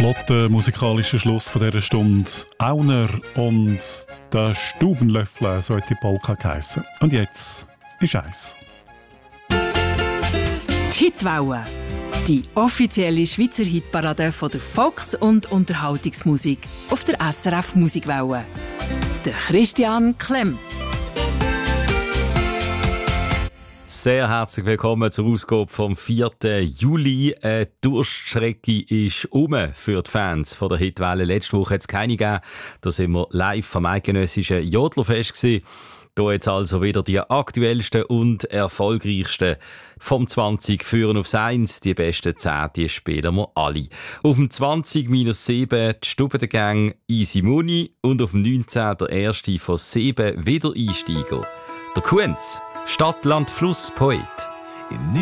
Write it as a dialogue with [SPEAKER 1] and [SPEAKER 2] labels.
[SPEAKER 1] Flotter musikalischer Schluss von dieser Stunde. Auner und der Stubenlöffel, so hat die Polka geheissen. Und jetzt ist eins.
[SPEAKER 2] Die Hitwelle. Die offizielle Schweizer Hitparade von der Volks- und Unterhaltungsmusik auf der SRF Musikwelle. Der Christian Klemm.
[SPEAKER 3] Sehr herzlich willkommen zur Ausgabe vom 4. Juli. Die Durststrecke ist für die Fans von der Hitwelle. Letzte Woche hat es keine gegeben. Da sind wir live vom eidgenössischen Jodlerfest gewesen. Hier jetzt also wieder die aktuellsten und erfolgreichsten vom 20 führen aufs 1. Die besten 10, die spielen wir alle. Auf dem 20-7 die Stube der Gang Easy Money und auf dem 19 der erste von 7 Wiedereinsteiger. Der Kunz, Stadt, Land, Fluss, Poet.